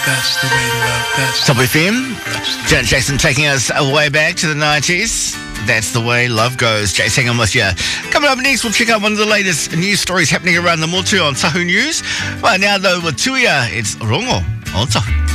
That's the way love. That's Top FM, Janet Jackson taking us way back to the 90s. That's the way love goes. Jay Singham with you. Coming up next, we'll check out one of the latest news stories happening around the Motu on Tahu News. Right now, though, with Tuia, it's Rongo on Tahu.